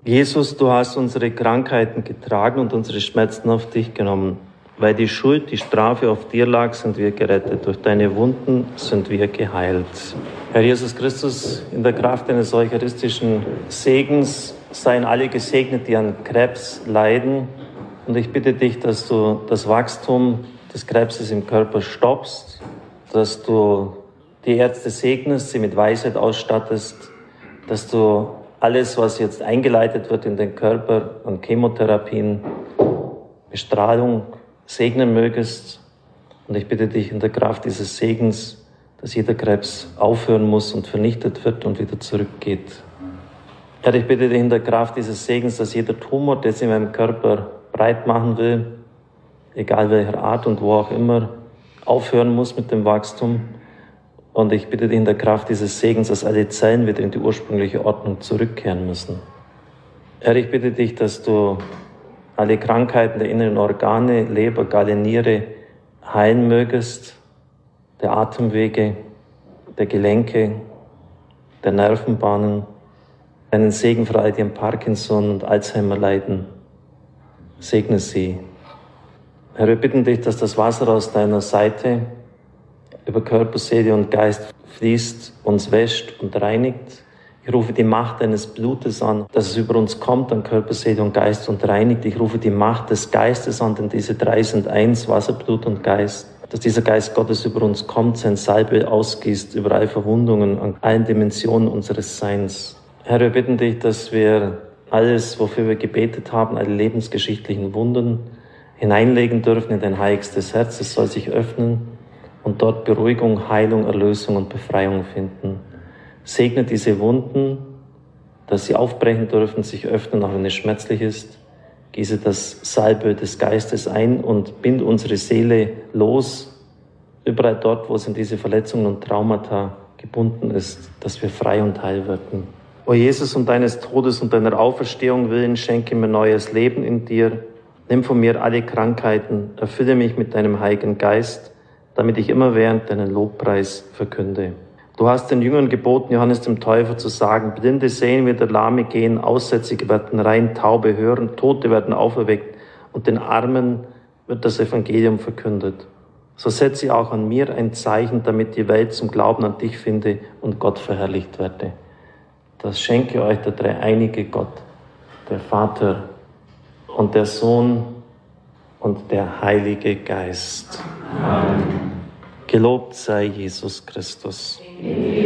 Jesus, du hast unsere Krankheiten getragen und unsere Schmerzen auf dich genommen. Weil die Schuld, die Strafe auf dir lag, sind wir gerettet. Durch deine Wunden sind wir geheilt. Herr Jesus Christus, in der Kraft deines eucharistischen Segens seien alle gesegnet, die an Krebs leiden. Und ich bitte dich, dass du das Wachstum des Krebses im Körper stoppst, dass du die Ärzte segnest, sie mit Weisheit ausstattest, dass du alles, was jetzt eingeleitet wird in den Körper an Chemotherapien, Bestrahlung, segnen mögest. Und ich bitte dich in der Kraft dieses Segens, dass jeder Krebs aufhören muss und vernichtet wird und wieder zurückgeht. Herr, ich bitte dich in der Kraft dieses Segens, dass jeder Tumor, der sich in meinem Körper breit machen will, egal welcher Art und wo auch immer, aufhören muss mit dem Wachstum. Und ich bitte dich in der Kraft dieses Segens, dass alle Zellen wieder in die ursprüngliche Ordnung zurückkehren müssen. Herr, ich bitte dich, dass du alle Krankheiten der inneren Organe, Leber, Galle, Niere heilen mögest, der Atemwege, der Gelenke, der Nervenbahnen, deinen Segen für alle, die an Parkinson und Alzheimer leiden. Segne sie. Herr, wir bitten dich, dass das Wasser aus deiner Seite über Körper, Seele und Geist fließt, uns wäscht und reinigt. Ich rufe die Macht deines Blutes an, dass es über uns kommt an Körper, Seele und Geist und reinigt. Ich rufe die Macht des Geistes an, denn diese drei sind eins, Wasser, Blut und Geist. Dass dieser Geist Gottes über uns kommt, sein Salbe ausgießt über alle Verwundungen an allen Dimensionen unseres Seins. Herr, wir bitten dich, dass wir alles, wofür wir gebetet haben, alle lebensgeschichtlichen Wunden hineinlegen dürfen in dein heiligstes Herz. Es soll sich öffnen und dort Beruhigung, Heilung, Erlösung und Befreiung finden. Segne diese Wunden, dass sie aufbrechen dürfen, sich öffnen, auch wenn es schmerzlich ist. Gieße das Salbe des Geistes ein und bind unsere Seele los, überall dort, wo es in diese Verletzungen und Traumata gebunden ist, dass wir frei und heil werden. O Jesus, um deines Todes und deiner Auferstehung willen, schenke mir neues Leben in dir. Nimm von mir alle Krankheiten, erfülle mich mit deinem Heiligen Geist, damit ich immerwährend deinen Lobpreis verkünde. Du hast den Jüngern geboten, Johannes dem Täufer zu sagen, Blinde sehen wieder, Lahme gehen, Aussätzige werden rein, Taube hören, Tote werden auferweckt und den Armen wird das Evangelium verkündet. So setze auch an mir ein Zeichen, damit die Welt zum Glauben an dich finde und Gott verherrlicht werde. Das schenke euch der dreieinige Gott, der Vater und der Sohn und der Heilige Geist. Amen. Gelobt sei Jesus Christus.